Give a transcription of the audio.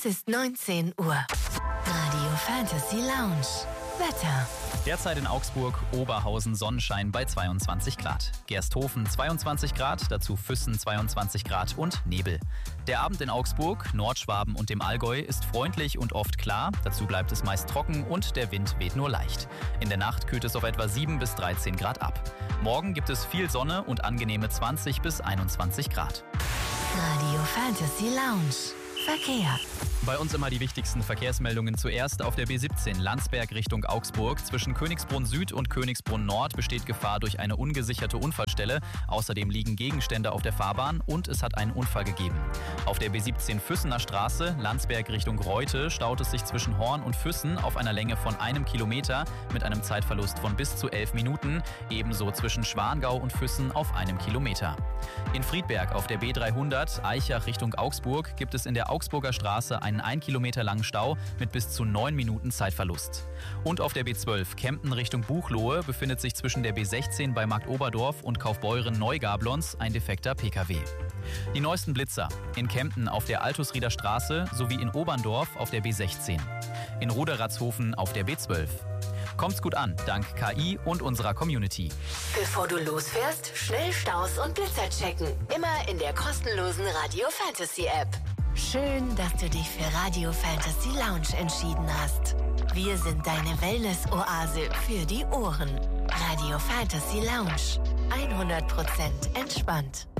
Es ist 19 Uhr. Radio Fantasy Lounge. Wetter. Derzeit in Augsburg, Oberhausen Sonnenschein bei 22 Grad. Gersthofen 22 Grad, dazu Füssen 22 Grad und Nebel. Der Abend in Augsburg, Nordschwaben und dem Allgäu ist freundlich und oft klar. Dazu bleibt es meist trocken und der Wind weht nur leicht. In der Nacht kühlt es auf etwa 7 bis 13 Grad ab. Morgen gibt es viel Sonne und angenehme 20 bis 21 Grad. Radio Fantasy Lounge. Verkehr. Bei uns immer die wichtigsten Verkehrsmeldungen zuerst. Auf der B17 Landsberg Richtung Augsburg. Zwischen Königsbrunn Süd und Königsbrunn Nord besteht Gefahr durch eine ungesicherte Unfallstelle. Außerdem liegen Gegenstände auf der Fahrbahn und es hat einen Unfall gegeben. Auf der B17 Füssener Straße, Landsberg Richtung Reute, staut es sich zwischen Horn und Füssen auf einer Länge von 1 Kilometer mit einem Zeitverlust von bis zu 11 Minuten. Ebenso zwischen Schwangau und Füssen auf 1 Kilometer. In Friedberg auf der B300 Aichach Richtung Augsburg gibt es in der Augsburger Straße einen 1 Kilometer langen Stau mit bis zu 9 Minuten Zeitverlust. Und auf der B12 Kempten Richtung Buchloe befindet sich zwischen der B16 bei Marktoberdorf und Kaufbeuren-Neugablons ein defekter Pkw. Die neuesten Blitzer in Kempten auf der Altusrieder Straße sowie in Oberndorf auf der B16. In Ruderatzhofen auf der B12. Kommt's gut an, dank KI und unserer Community. Bevor du losfährst, schnell Staus und Blitzer checken. Immer in der kostenlosen Radio Fantasy App. Schön, dass du dich für Radio Fantasy Lounge entschieden hast. Wir sind deine Wellness-Oase für die Ohren. Radio Fantasy Lounge. 100% entspannt.